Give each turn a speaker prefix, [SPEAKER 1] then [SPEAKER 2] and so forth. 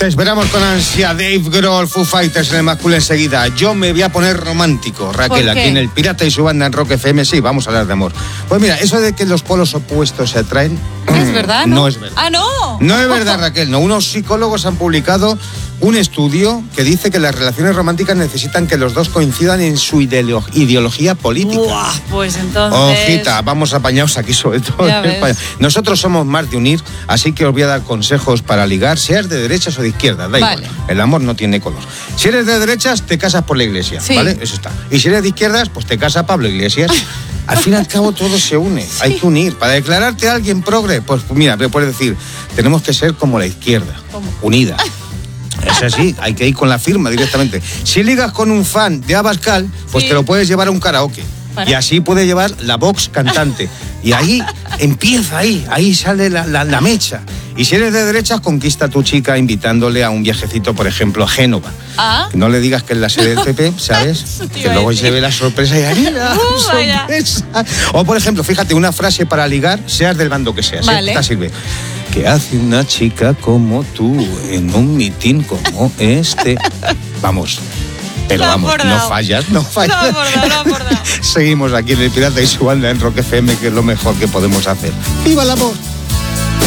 [SPEAKER 1] Te esperamos con ansia. Dave Grohl, Foo Fighters en el Masculino enseguida. Yo me voy a poner romántico, Raquel, aquí en El Pirata y su banda en Rock FM. Sí, vamos a hablar de amor. Pues mira, eso de que los polos opuestos se atraen...
[SPEAKER 2] ¿Es verdad?
[SPEAKER 1] No es verdad.
[SPEAKER 2] ¡Ah, no!
[SPEAKER 1] No es verdad, Raquel. No, unos psicólogos han publicado un estudio que dice que las relaciones románticas necesitan que los dos coincidan en su ideología política.
[SPEAKER 2] Buah, pues entonces...
[SPEAKER 1] Ojita, vamos apañados aquí sobre todo en España. Nosotros somos más de unir, así que os voy a dar consejos para ligar, seas de derechas o de izquierdas, da igual. El amor no tiene color. Si eres de derechas, te casas por la iglesia, ¿vale? Eso está. Y si eres de izquierdas, pues te casa Pablo Iglesias. Al fin y al cabo todo se une, hay que unir. Para declararte a alguien progre, pues mira, me puedes decir, tenemos que ser como la izquierda, unida. Es así, hay que ir con la firma directamente. Si ligas con un fan de Abascal, pues te lo puedes llevar a un karaoke. Y así puede llevar la Vox cantante. Y ahí empieza, ahí sale la mecha. Y si eres de derechas, conquista a tu chica invitándole a un viajecito, por ejemplo, a Génova. No le digas que es la sede del PP, ¿sabes? Que luego se ve la sorpresa y ahí sorpresa. O, por ejemplo, fíjate, una frase para ligar, seas del bando que seas. Esta sirve. ¿Qué hace una chica como tú en un mitin como este? Vamos. Pero vamos, no fallas.
[SPEAKER 2] No acordado.
[SPEAKER 1] Seguimos aquí en El Pirata y su banda en Rock FM, que es lo mejor que podemos hacer. ¡Viva el amor!